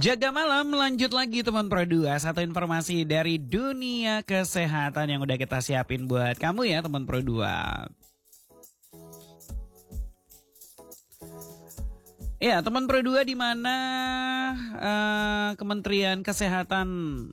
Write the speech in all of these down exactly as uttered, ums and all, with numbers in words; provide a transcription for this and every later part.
Jaga malam, lanjut lagi teman Pro dua. Satu informasi dari dunia kesehatan yang udah kita siapin buat kamu ya teman Pro dua. Ya teman Pro dua, di mana uh, Kementerian Kesehatan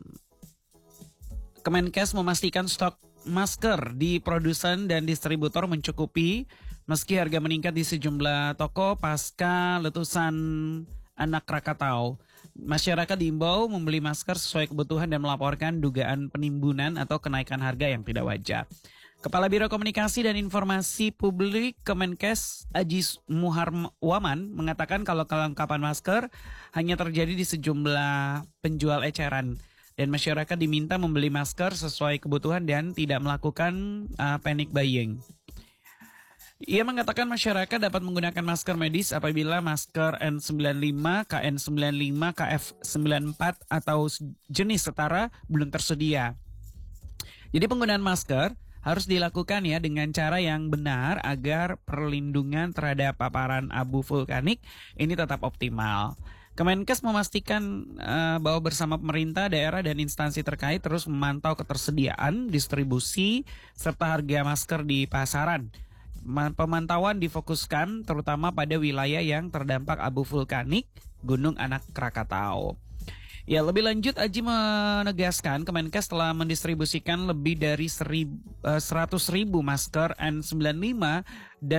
Kemenkes memastikan stok masker di produsen dan distributor mencukupi meski harga meningkat di sejumlah toko pasca letusan anak Krakatau. Masyarakat diimbau membeli masker sesuai kebutuhan dan melaporkan dugaan penimbunan atau kenaikan harga yang tidak wajar. Kepala Biro Komunikasi dan Informasi Publik Kemenkes Ajis Muharwaman mengatakan kalau kelengkapan masker hanya terjadi di sejumlah penjual eceran dan masyarakat diminta membeli masker sesuai kebutuhan dan tidak melakukan uh, panic buying. Ia mengatakan masyarakat dapat menggunakan masker medis apabila masker N sembilan puluh lima, K N sembilan puluh lima, K F sembilan puluh empat atau jenis setara belum tersedia. Jadi penggunaan masker harus dilakukan ya dengan cara yang benar agar perlindungan terhadap paparan abu vulkanik ini tetap optimal. Kemenkes memastikan uh, bahwa bersama pemerintah, daerah, dan instansi terkait terus memantau ketersediaan, distribusi, serta harga masker di pasaran. Pemantauan difokuskan terutama pada wilayah yang terdampak abu vulkanik Gunung Anak Krakatau. Ya, lebih lanjut Aji menegaskan Kemenkes telah mendistribusikan lebih dari seratus ribu masker N sembilan puluh lima dan